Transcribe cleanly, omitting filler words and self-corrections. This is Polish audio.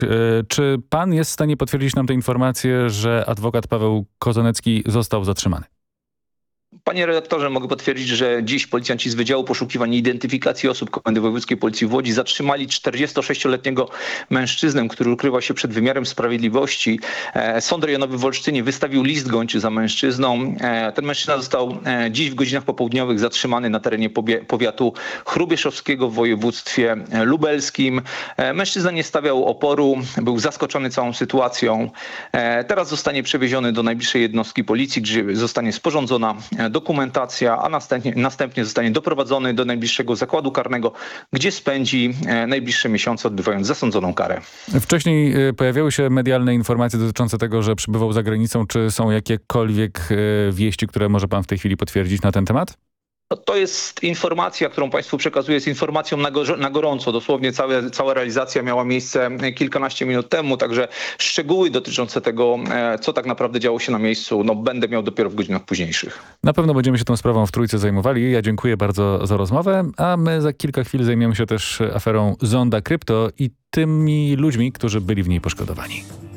Czy pan jest w stanie potwierdzić nam tę informację, że adwokat Paweł Kozanecki został zatrzymany? Panie redaktorze, mogę potwierdzić, że dziś policjanci z Wydziału Poszukiwań i Identyfikacji Osób Komendy Wojewódzkiej Policji w Łodzi zatrzymali 46-letniego mężczyznę, który ukrywa się przed wymiarem sprawiedliwości. Sąd rejonowy w Olsztynie wystawił list gończy za mężczyzną. Ten mężczyzna został dziś w godzinach popołudniowych zatrzymany na terenie powiatu chrubieszowskiego w województwie lubelskim. Mężczyzna nie stawiał oporu, był zaskoczony całą sytuacją. Teraz zostanie przewieziony do najbliższej jednostki policji, gdzie zostanie sporządzona dokumentacja, a następnie zostanie doprowadzony do najbliższego zakładu karnego, gdzie spędzi najbliższe miesiące, odbywając zasądzoną karę. Wcześniej pojawiały się medialne informacje dotyczące tego, że przebywał za granicą. Czy są jakiekolwiek wieści, które może pan w tej chwili potwierdzić na ten temat? To jest informacja, którą państwu przekazuję, jest informacją na gorąco. Dosłownie cała realizacja miała miejsce kilkanaście minut temu, także szczegóły dotyczące tego, co tak naprawdę działo się na miejscu, będę miał dopiero w godzinach późniejszych. Na pewno będziemy się tą sprawą w Trójce zajmowali. Ja dziękuję bardzo za rozmowę, a my za kilka chwil zajmiemy się też aferą Zonda Krypto i tymi ludźmi, którzy byli w niej poszkodowani.